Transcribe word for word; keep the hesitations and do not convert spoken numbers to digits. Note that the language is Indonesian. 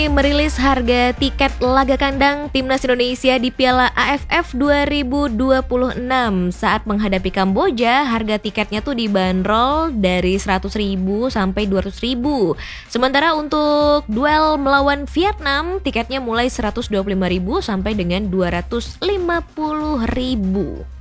Merilis harga tiket laga kandang Timnas Indonesia di Piala A F F dua ribu dua puluh enam. Saat menghadapi Kamboja, harga tiketnya tuh dibanderol dari seratus ribu sampai dua ratus ribu. Sementara untuk duel melawan Vietnam, tiketnya mulai seratus dua puluh lima ribu sampai dengan dua ratus lima puluh ribu.